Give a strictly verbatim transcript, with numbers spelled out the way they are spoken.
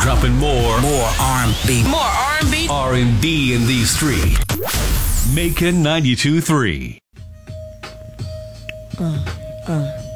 Dropping more. More R and B. More R and B. R and B in these three. Macon ninety-two point three. Uh, uh.